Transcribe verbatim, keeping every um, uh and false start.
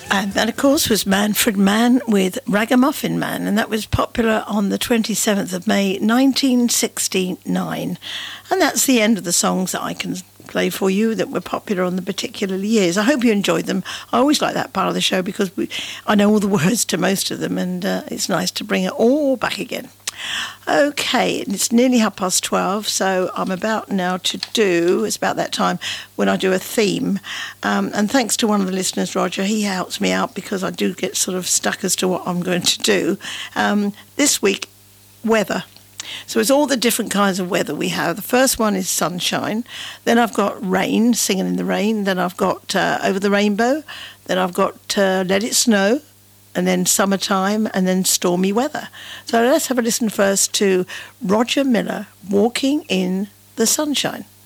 And that, of course, was Manfred Mann with Ragamuffin Man, and that was popular on the twenty-seventh of May, nineteen sixty-nine. And that's the end of the songs that I can play for you that were popular on the particular years. I hope you enjoyed them. I always like that part of the show because we, I know all the words to most of them, and uh, it's nice to bring it all back again. Okay, it's nearly half past twelve, so I'm about now to do, it's about that time when I do a theme. Um, and thanks to one of the listeners, Roger, he helps me out because I do get sort of stuck as to what I'm going to do. Um, this week, weather. So it's all the different kinds of weather we have. The first one is sunshine. Then I've got rain, singing in the rain. Then I've got uh, over the rainbow. Then I've got uh, let it snow. And then summertime, and then stormy weather. So let's have a listen first to Roger Miller, Walking in the Sunshine.